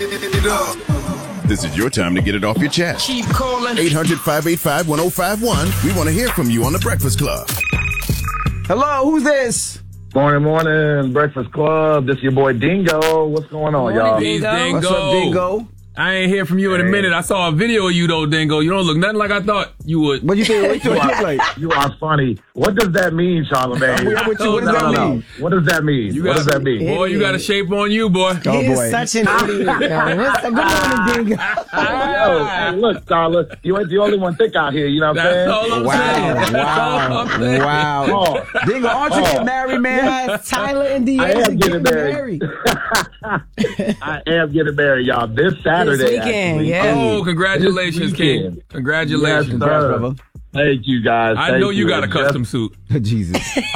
This is your time to get it off your chest. Keep calling. 800-585-1051. We want to hear from you on The Breakfast Club. Hello, who's this? Morning, Breakfast Club. This is your boy Dingo. What's going on, y'all? Dingo. What's up, Dingo? I ain't hear from you in a minute. I saw a video of you, though, Dingo. You don't look nothing like I thought you would. What you think? What you look like? You are funny. What does that mean, Charlamagne? What does that mean? What does that mean? What does that mean? Boy, you got a shape on you, boy. Oh, He is boy. such an idiot. Good morning, Dingo. Yo, hey, look, Charla, you ain't the only one thick out here. You know what I'm That's saying? all I'm saying. That's all I'm saying. Wow. Oh, Dingo, aren't you getting married, man? Yes, Tyler and I Deanna am getting getting married. I am getting married, y'all. This Saturday. This weekend, actually. yeah. Oh, congratulations, This King. weekend. Congratulations. Yes, Congrats, sir. brother. Thank you, guys. I Thank know you got a Just- custom suit. Jesus.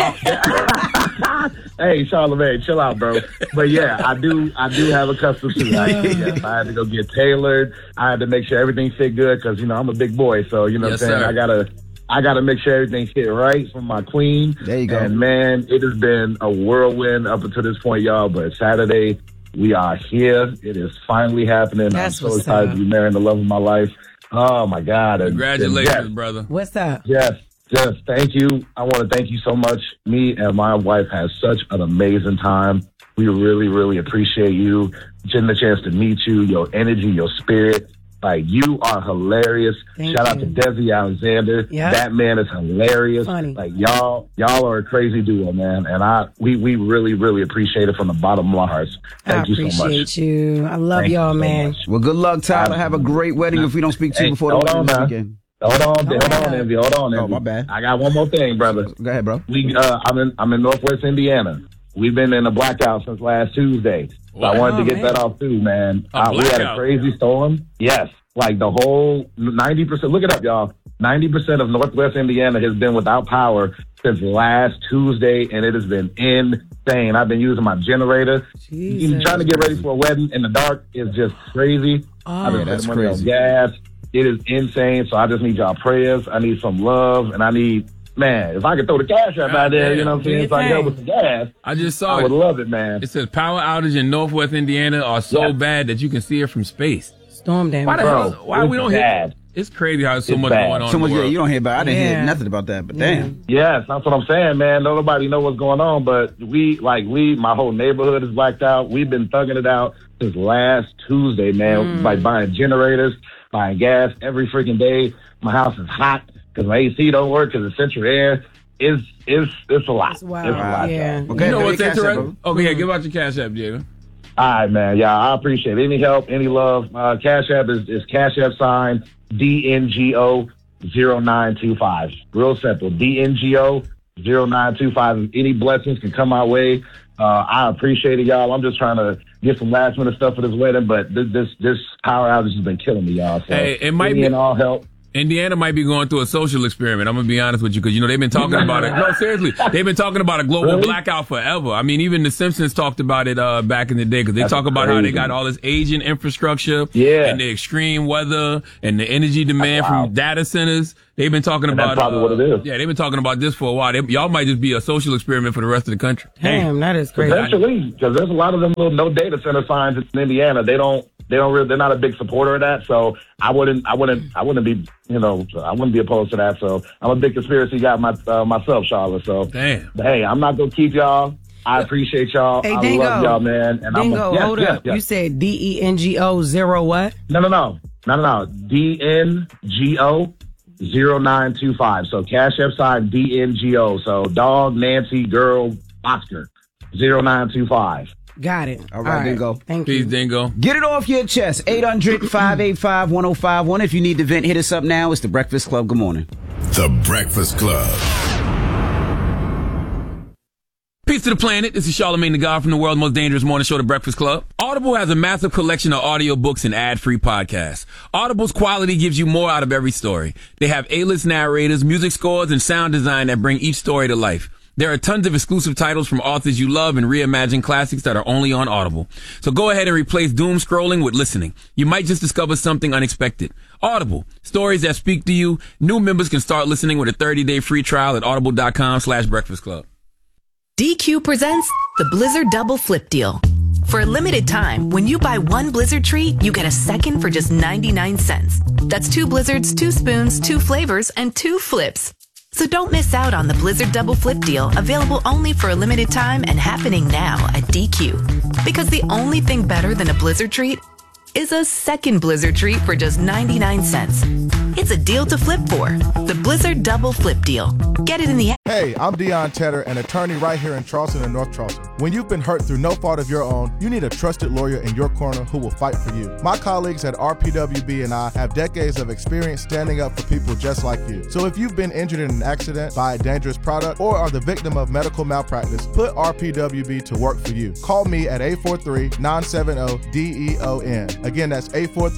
Hey, Charlamagne, chill out, bro. But yeah, I do have a custom suit. Yes, I had to go get tailored. I had to make sure everything fit good because I'm a big boy. So you know Yes, what I'm saying. sir. I gotta make sure everything fit right for my queen. There you go. And man, it has been a whirlwind up until this point, y'all. But Saturday, we are here. It is finally happening. That's I'm so what's excited up. to be marrying the love of my life. Oh my God! And Congratulations, yes, brother. What's up? Yes, thank you. I want to thank you so much. Me and my wife had such an amazing time. We really, really appreciate you. Getting the chance to meet you, your energy, your spirit. Like, you are hilarious. Thank Shout out you. to Desi Alexander. Yep. That man is hilarious. Funny. Like, y'all are a crazy duo, man. And we really, really appreciate it from the bottom of our hearts. Thank you so much. appreciate you. I love Thank you y'all, so man. much. Well, good luck, Tyler. Have a great wedding if we don't speak to you Hey, before the hold on wedding this now. weekend. Hold on, Envy. Hold on, Envy. Oh, my bad. I got one more thing, brother. Go ahead, bro. I'm in Northwest Indiana. We've been in a blackout since last Tuesday. So I wanted to get that off too, man. We had a blackout? crazy storm. Yes. Like the whole 90%, look it up, y'all. 90% of Northwest Indiana has been without power since last Tuesday, and it has been insane. I've been using my generator. Jesus. Trying to get ready for a wedding in the dark is just crazy. I've been that's spending money on crazy. gas. It is insane. So I just need y'all prayers. I need some love, and I need, man, if I could throw the cash up out there, you know what I'm saying, so I can help with the gas, I just saw I would it. love it, man. It says power outage in Northwest Indiana are so Yeah. bad that you can see it from space. Storm damage. Why the Bro, hell? Why we it's don't hear? bad. It's crazy how there's so It's much bad. going on. So in much, the world. you don't hear about. I didn't hear Yeah. nothing about that, but damn. Yes, that's what I'm saying, man. Nobody know what's going on, but my whole neighborhood is blacked out. We've been thugging it out since last Tuesday, man. Like buying generators, buying gas every freaking day. My house is hot because my AC don't work because it's central air. It's a lot. It's wild. It's a lot. Yeah. y'all. Okay, You know baby, what's cash app, interesting? bro. Okay, yeah, give out your cash app, Jada. All right, man. Yeah, I appreciate it. Any help, any love. Cash App is Cash App sign DNGO 0925. Real simple. DNGO 0925. Any blessings can come my way. I appreciate it, y'all. I'm just trying to get some last minute stuff for this wedding, but this power outage has been killing me, y'all. So Hey, it might any be- and all help. Indiana might be going through a social experiment. I'm gonna be honest with you, because they've been talking about it. No, seriously, they've been talking about a global Really? blackout forever. I mean, even The Simpsons talked about it back in the day, because they That's talk about how they crazy. got all this aging infrastructure, Yeah. and the extreme weather and the energy demand That's wild. from data centers. They've been talking And about that's probably what it is. Yeah, they've been talking about this for a while. Y'all might just be a social experiment for the rest of the country. Damn, that is crazy. Eventually, because there's a lot of them little no data center signs in Indiana. They're not a big supporter of that. So I wouldn't be, I wouldn't be opposed to that. So I'm a big conspiracy guy myself, Charlotte. So, Damn. but hey, I'm not gonna keep y'all. I appreciate y'all. Hey, I Dingo. love y'all, man. And Dingo, yes, hold yes, up. yes. You said DENGO 0 what? No. DNGO 0925. So Cash App sign DNGO. So dog, Nancy, girl, Oscar 0925. Got it. All right, Dingo. Thank Peace, you. Dingo. Get it off your chest. 800-585-1051. If you need the vent, hit us up now. It's The Breakfast Club. Good morning. The Breakfast Club. Peace to the planet. This is Charlamagne the God from the world's most dangerous morning show, The Breakfast Club. Audible has a massive collection of audiobooks and ad-free podcasts. Audible's quality gives you more out of every story. They have A-list narrators, music scores, and sound design that bring each story to life. There are tons of exclusive titles from authors you love and reimagined classics that are only on Audible. So go ahead and replace doom scrolling with listening. You might just discover something unexpected. Audible. Stories that speak to you. New members can start listening with a 30-day free trial at audible.com/breakfastclub. DQ presents the Blizzard Double Flip Deal. For a limited time, when you buy one Blizzard treat, you get a second for just 99 cents. That's 2 Blizzards, 2 spoons, 2 flavors, and 2 flips. So don't miss out on the Blizzard Double Flip deal, available only for a limited time and happening now at DQ. Because the only thing better than a Blizzard treat is a second Blizzard treat for just 99 cents. It's a deal to flip for. The Blizzard Double Flip deal. Get it in the app. Hey, I'm Deion Tedder, an attorney right here in Charleston and North Charleston. When you've been hurt through no fault of your own, you need a trusted lawyer in your corner who will fight for you. My colleagues at RPWB and I have decades of experience standing up for people just like you. So if you've been injured in an accident, by a dangerous product, or are the victim of medical malpractice, put RPWB to work for you. Call me at 843-970-DEON. Again, that's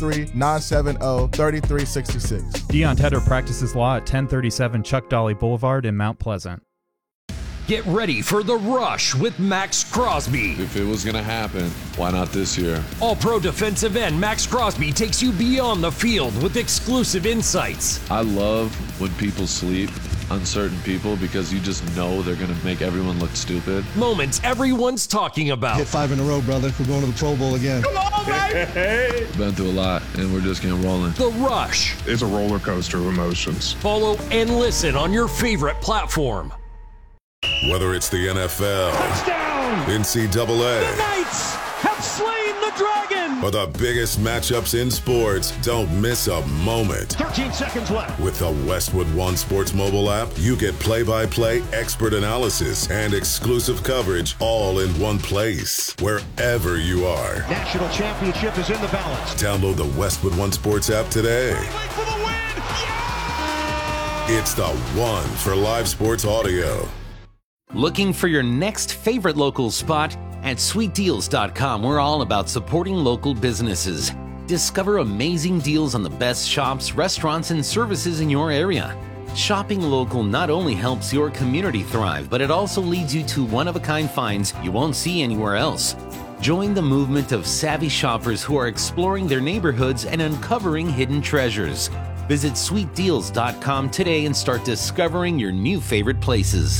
843-970-3366. Deion Tedder practices law at 1037 Chuck Dolly Boulevard in Mount Pleasant. Get ready for The Rush with Max Crosby. If it was going to happen, why not this year? All-pro defensive end Max Crosby takes you beyond the field with exclusive insights. I love when people sleep on certain people because you just know they're going to make everyone look stupid. Moments everyone's talking about. Hit 5 in a row, brother. We're going to the Pro Bowl again. Come on, baby! Been through a lot, and we're just getting rolling. The Rush. It's a roller coaster of emotions. Follow and listen on your favorite platform. Whether it's the NFL, touchdown, NCAA, the Knights have slain the dragon, or the biggest matchups in sports, don't miss a moment. 13 seconds left. With the Westwood One Sports mobile app, you get play-by-play, expert analysis, and exclusive coverage all in one place, wherever you are. National championship is in the balance. Download the Westwood One Sports app today. For the win. Yeah! It's the one for live sports audio. Looking for your next favorite local spot? At sweetdeals.com, we're all about supporting local businesses. Discover amazing deals on the best shops, restaurants, and services in your area. Shopping local not only helps your community thrive, but it also leads you to one-of-a-kind finds you won't see anywhere else. Join the movement of savvy shoppers who are exploring their neighborhoods and uncovering hidden treasures. Visit sweetdeals.com today and start discovering your new favorite places.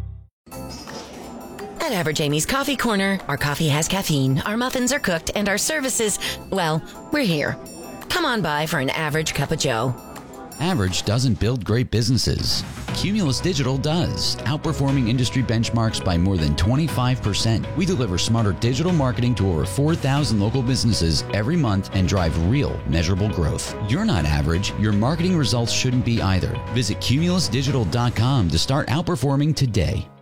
At Average Amy's Coffee Corner, our coffee has caffeine, our muffins are cooked, and our services, well, we're here. Come on by for an average cup of joe. Average doesn't build great businesses. Cumulus Digital does, outperforming industry benchmarks by more than 25%. We deliver smarter digital marketing to over 4,000 local businesses every month and drive real, measurable growth. You're not average. Your marketing results shouldn't be either. Visit cumulusdigital.com to start outperforming today.